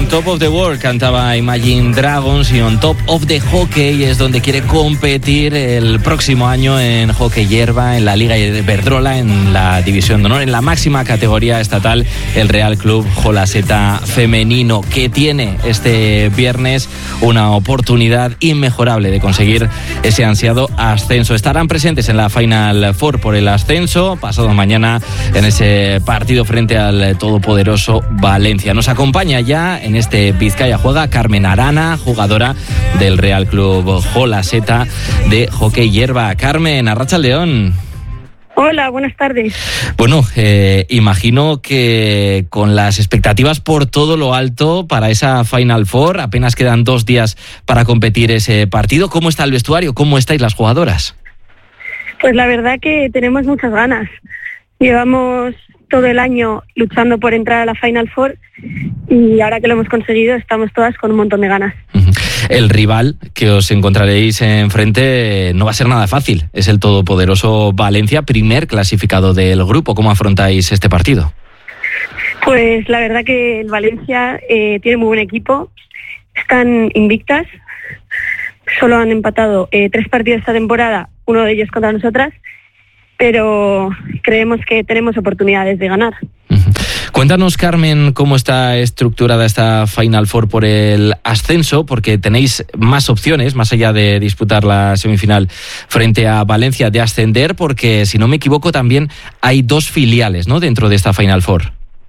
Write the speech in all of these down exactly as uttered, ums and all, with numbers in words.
On Top of the World cantaba Imagine Dragons, y On Top of the Hockey es donde quiere competir el próximo año en hockey hierba, en la Liga Iberdrola, en la División de Honor, en la máxima categoría estatal, el Real Club Jolaseta femenino, que tiene este viernes una oportunidad inmejorable de conseguir ese ansiado ascenso. Estarán presentes en la Final Four por el ascenso pasado mañana en ese partido frente al todopoderoso Valencia. Nos acompaña ya en este Vizcaya Juega Carmen Arana, jugadora del Real Club Jolaseta de hockey hierba. Carmen, arratsaldeon. Hola, buenas tardes. Bueno, eh, imagino que con las expectativas por todo lo alto para esa Final Four, apenas quedan dos días para competir ese partido. ¿Cómo está el vestuario? ¿Cómo estáis las jugadoras? Pues la verdad que tenemos muchas ganas. Llevamos todo el año luchando por entrar a la Final Four y ahora que lo hemos conseguido estamos todas con un montón de ganas. El rival que os encontraréis enfrente no va a ser nada fácil, es el todopoderoso Valencia, primer clasificado del grupo. ¿Cómo afrontáis este partido? Pues la verdad que el Valencia eh, tiene muy buen equipo, están invictas, solo han empatado eh, tres partidos esta temporada, uno de ellos contra nosotras, pero creemos que tenemos oportunidades de ganar. Uh-huh. Cuéntanos, Carmen, cómo está estructurada esta Final Four por el ascenso, porque tenéis más opciones, más allá de disputar la semifinal frente a Valencia, de ascender, porque si no me equivoco también hay dos filiales, ¿no?, dentro de esta Final Four.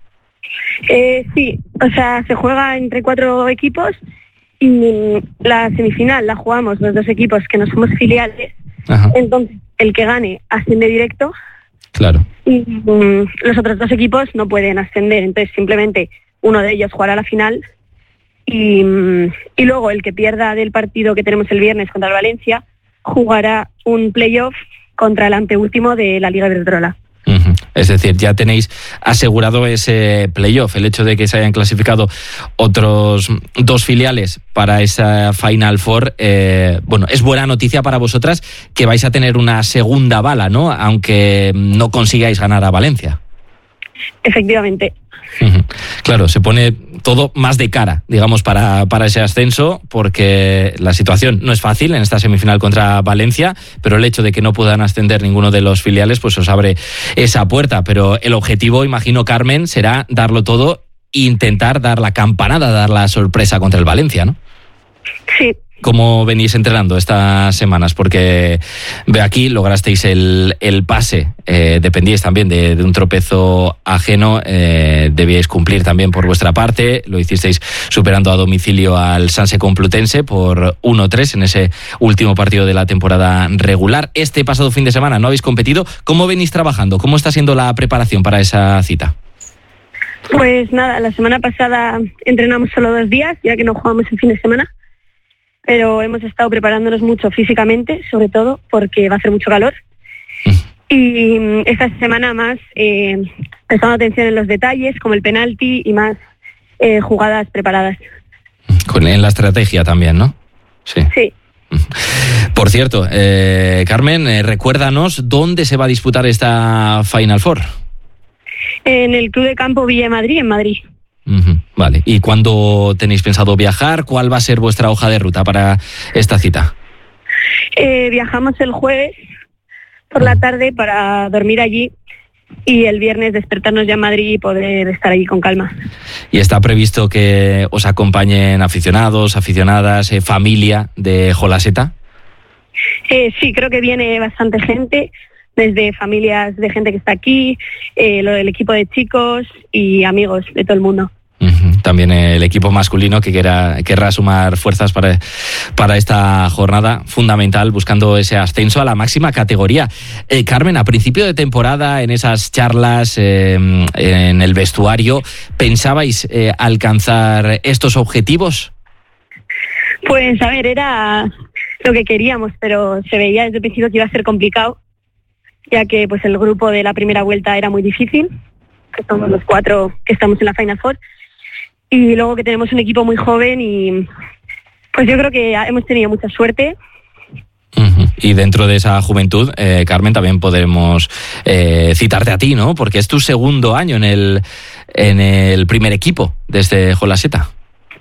Eh, sí, o sea, se juega entre cuatro equipos y la semifinal la jugamos los dos equipos que no somos filiales. Ajá. Entonces el que gane asciende directo. Claro. Y um, los otros dos equipos no pueden ascender, entonces simplemente uno de ellos jugará la final y, um, y luego el que pierda del partido que tenemos el viernes contra el Valencia jugará un playoff contra el anteúltimo de la Liga Iberdrola. Uh-huh. Es decir, ya tenéis asegurado ese playoff. El hecho de que se hayan clasificado otros dos filiales para esa Final Four, eh, bueno, es buena noticia para vosotras, que vais a tener una segunda bala, ¿no?, aunque no consigáis ganar a Valencia. Efectivamente. Uh-huh. Claro, se pone todo más de cara, digamos, para, para ese ascenso, porque la situación no es fácil en esta semifinal contra Valencia, pero el hecho de que no puedan ascender ninguno de los filiales, pues os abre esa puerta. Pero el objetivo, imagino, Carmen, será darlo todo e intentar dar la campanada, dar la sorpresa contra el Valencia, ¿no? Sí. ¿Cómo venís entrenando estas semanas? Porque veo aquí, lograsteis el, el pase, eh, dependíais también de, de un tropezo ajeno, eh, debíais cumplir también por vuestra parte, lo hicisteis superando a domicilio al Sanse Complutense por uno tres en ese último partido de la temporada regular. Este pasado fin de semana no habéis competido. ¿Cómo venís trabajando? ¿Cómo está siendo la preparación para esa cita? Pues nada, la semana pasada entrenamos solo dos días, ya que no jugamos el fin de semana. Pero hemos estado preparándonos mucho físicamente, sobre todo porque va a hacer mucho calor. Y esta semana más eh, prestando atención en los detalles, como el penalti y más eh, jugadas preparadas. Con, en la estrategia también, ¿no? Sí. Sí. Por cierto, eh, Carmen, eh, recuérdanos dónde se va a disputar esta Final Four. En el Club de Campo Villa Madrid, en Madrid. Uh-huh. Vale. ¿Y cuándo tenéis pensado viajar? ¿Cuál va a ser vuestra hoja de ruta para esta cita? Eh, viajamos el jueves por la tarde para dormir allí y el viernes despertarnos ya en Madrid y poder estar allí con calma. ¿Y está previsto que os acompañen aficionados, aficionadas, eh, familia de Jolaseta? Eh, sí, creo que viene bastante gente, desde familias de gente que está aquí, eh, lo del equipo de chicos y amigos de todo el mundo. Uh-huh. También el equipo masculino que quiera, querrá sumar fuerzas para, para esta jornada fundamental, buscando ese ascenso a la máxima categoría. Eh, Carmen, a principio de temporada, en esas charlas, eh, en el vestuario, ¿pensabais eh, alcanzar estos objetivos? Pues a ver, era lo que queríamos, pero se veía desde el principio que iba a ser complicado, ya que pues el grupo de la primera vuelta era muy difícil, que somos los cuatro que estamos en la Final Four, y luego que tenemos un equipo muy joven y pues yo creo que hemos tenido mucha suerte. Uh-huh. Y dentro de esa juventud, eh, Carmen, también podremos eh, citarte a ti, ¿no? Porque es tu segundo año en el en el primer equipo desde Jolaseta.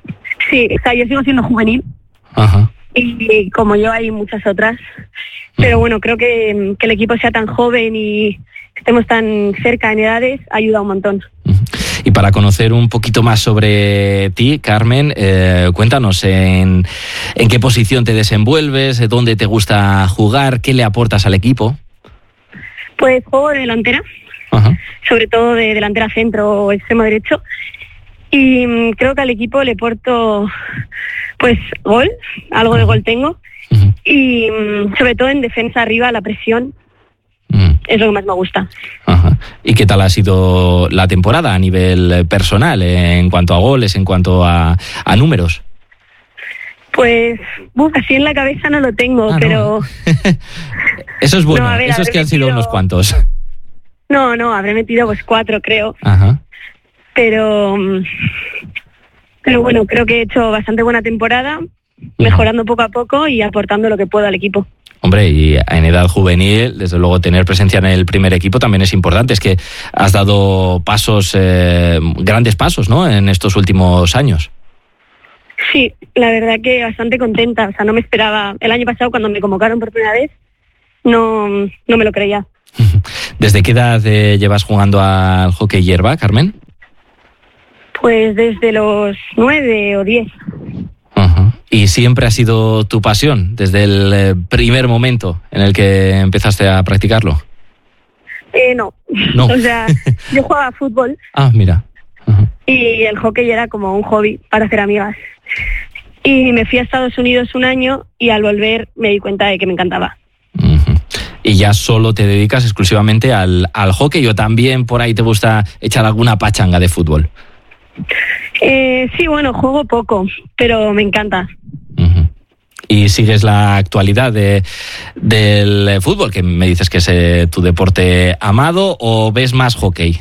Sí, o sea, yo sigo siendo juvenil. Ajá. Y como yo hay muchas otras. Pero bueno, creo que, que el equipo sea tan joven y estemos tan cerca en edades ayuda un montón. Y para conocer un poquito más sobre ti, Carmen, eh, cuéntanos en, en qué posición te desenvuelves, dónde te gusta jugar, qué le aportas al equipo. Pues juego de delantera, Ajá. sobre todo de delantera centro o extremo derecho. Y mmm, creo que al equipo le aporto pues gol, algo Ajá. de gol tengo. Uh-huh. Y mmm, sobre todo en defensa arriba, la presión. Es lo que más me gusta. Ajá. ¿Y qué tal ha sido la temporada a nivel personal, en cuanto a goles, en cuanto a, a números? Pues, uf, así en la cabeza no lo tengo, ah, pero... No. Eso es bueno, no, ver, eso es que han sido metido... unos cuantos. No, no, habré metido pues cuatro, creo. Ajá. Pero... Pero bueno, creo que he hecho bastante buena temporada, mejorando uh-huh. poco a poco y aportando lo que puedo al equipo. Hombre, y en edad juvenil, desde luego, tener presencia en el primer equipo también es importante. Es que has dado pasos, eh, grandes pasos, ¿no?, en estos últimos años. Sí, la verdad que bastante contenta. O sea, no me esperaba. El año pasado, cuando me convocaron por primera vez, no, no me lo creía. ¿Desde qué edad eh, llevas jugando al hockey hierba, Carmen? Pues desde los nueve o diez. Uh-huh. ¿Y siempre ha sido tu pasión desde el eh, primer momento en el que empezaste a practicarlo? Eh, no. no. O sea, yo jugaba fútbol. Ah, mira. Uh-huh. Y el hockey era como un hobby para hacer amigas. Y me fui a Estados Unidos un año y al volver me di cuenta de que me encantaba. Uh-huh. ¿Y ya solo te dedicas exclusivamente al, al hockey o también por ahí te gusta echar alguna pachanga de fútbol? Eh, sí, bueno, juego poco, pero me encanta. Uh-huh. ¿Y sigues la actualidad de, del fútbol, que me dices que es eh, tu deporte amado, o ves más hockey?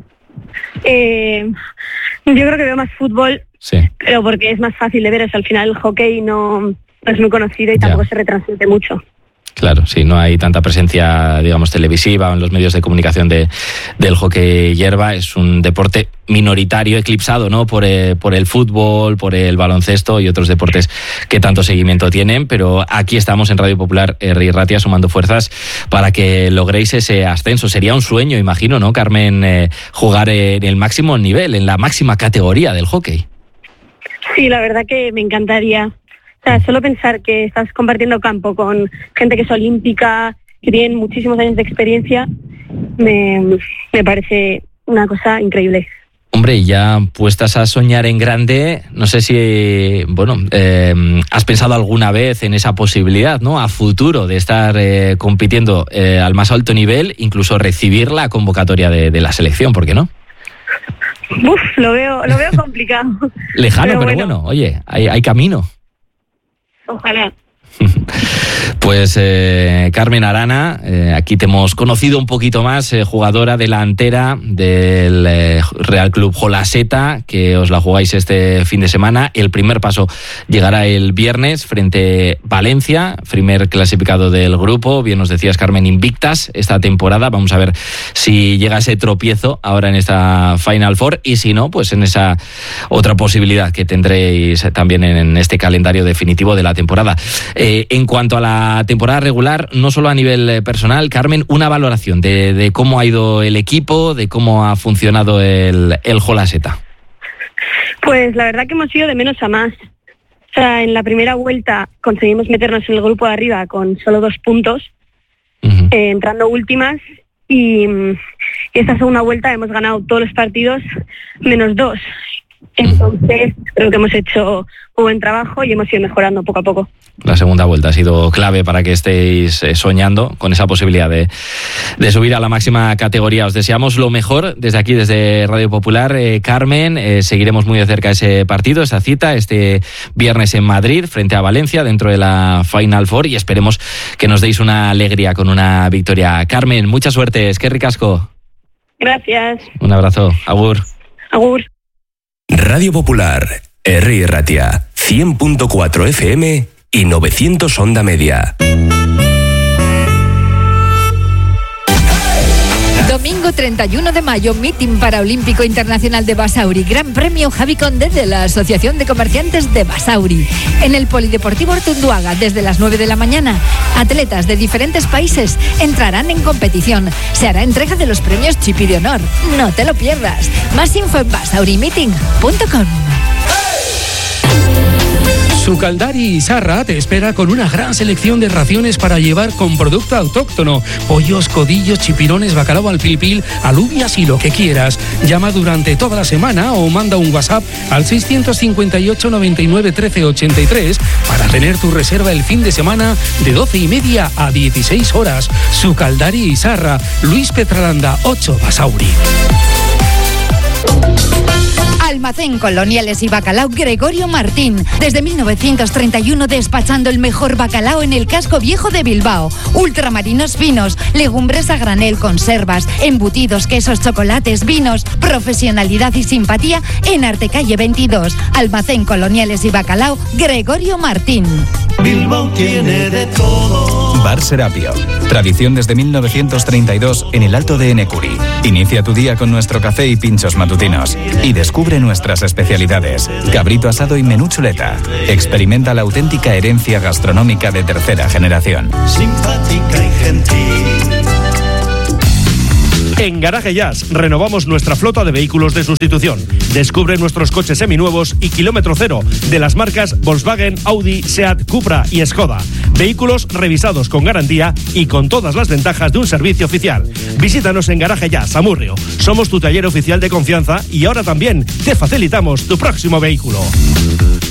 Eh, yo creo que veo más fútbol, sí. pero porque es más fácil de ver. Es, al final el hockey no, no es muy conocido y tampoco ya. se retransmite mucho. Claro, sí, no hay tanta presencia, digamos, televisiva o en los medios de comunicación de, del hockey hierba. Es un deporte minoritario, eclipsado, ¿no?, por, eh, por el fútbol, por el baloncesto y otros deportes que tanto seguimiento tienen. Pero aquí estamos en Radio Popular, Herri Ratia, sumando fuerzas para que logréis ese ascenso. Sería un sueño, imagino, ¿no, Carmen, eh, jugar en el máximo nivel, en la máxima categoría del hockey? Sí, la verdad que me encantaría. O sea, solo pensar que estás compartiendo campo con gente que es olímpica, que tienen muchísimos años de experiencia, me, me parece una cosa increíble. Hombre, y ya puestas a soñar en grande, no sé si, bueno, eh, has pensado alguna vez en esa posibilidad, ¿no?, a futuro de estar eh, compitiendo eh, al más alto nivel, incluso recibir la convocatoria de, de la selección, ¿por qué no? Uf, lo veo, lo veo complicado. Lejano, pero, pero bueno. bueno, oye, hay, hay camino. Ojalá. Pues eh, Carmen Arana, eh, aquí te hemos conocido un poquito más, eh, jugadora delantera del eh, Real Club Jolaseta, que os la jugáis este fin de semana. El primer paso llegará el viernes frente a Valencia, primer clasificado del grupo. Bien nos decías, Carmen, invictas esta temporada. Vamos a ver si llega ese tropiezo ahora en esta Final Four y si no, pues en esa otra posibilidad que tendréis también en este calendario definitivo de la temporada. Eh, en cuanto a la temporada regular, no solo a nivel personal, Carmen, una valoración de, de cómo ha ido el equipo, de cómo ha funcionado el, el Jolaseta. Pues la verdad que hemos ido de menos a más. O sea, en la primera vuelta conseguimos meternos en el grupo de arriba con solo dos puntos, uh-huh. eh, entrando últimas, y, y esta segunda vuelta hemos ganado todos los partidos menos dos. Entonces creo que hemos hecho un buen trabajo y hemos ido mejorando poco a poco. La segunda vuelta ha sido clave para que estéis soñando con esa posibilidad de, de subir a la máxima categoría. Os deseamos lo mejor desde aquí, desde Radio Popular. Eh, Carmen, eh, seguiremos muy de cerca ese partido, esa cita, este viernes en Madrid, frente a Valencia, dentro de la Final Four, y esperemos que nos deis una alegría con una victoria. Carmen, mucha suerte, es que ricasco. Gracias. Un abrazo, agur. Agur. Radio Popular, Herri Ratia, cien punto cuatro F M y novecientos onda media. Domingo treinta y uno de mayo, Meeting Paraolímpico Internacional de Basauri. Gran Premio Javi Conde de la Asociación de Comerciantes de Basauri. En el Polideportivo Ortunduaga, desde las nueve de la mañana. Atletas de diferentes países entrarán en competición. Se hará entrega de los premios Chipi de Honor. No te lo pierdas. Más info en basaurimeeting punto com. Sucaldari Isarra te espera con una gran selección de raciones para llevar con producto autóctono. Pollos, codillos, chipirones, bacalao al pil pil, alubias y lo que quieras. Llama durante toda la semana o manda un WhatsApp al seiscientos cincuenta y ocho, noventa y nueve, trece ochenta y tres para tener tu reserva el fin de semana de doce y media a dieciséis horas. Sucaldari Isarra, Luis Petralanda, ocho, Basauri. Almacén Coloniales y Bacalao Gregorio Martín. Desde mil novecientos treinta y uno despachando el mejor bacalao en el casco viejo de Bilbao. Ultramarinos finos, legumbres a granel, conservas, embutidos, quesos, chocolates, vinos. Profesionalidad y simpatía en Artecalle veintidós. Almacén Coloniales y Bacalao Gregorio Martín. Bilbao tiene de todo. Bar Serapio. Tradición desde mil novecientos treinta y dos en el Alto de Enecuri. Inicia tu día con nuestro café y pinchos matutinos. Y descubre nuestras especialidades. Cabrito asado y menú chuleta. Experimenta la auténtica herencia gastronómica de tercera generación. Simpática y gentil. En Garaje Jazz renovamos nuestra flota de vehículos de sustitución. Descubre nuestros coches seminuevos y kilómetro cero de las marcas Volkswagen, Audi, Seat, Cupra y Skoda. Vehículos revisados con garantía y con todas las ventajas de un servicio oficial. Visítanos en Garaje Jazz, Amurrio. Somos tu taller oficial de confianza y ahora también te facilitamos tu próximo vehículo.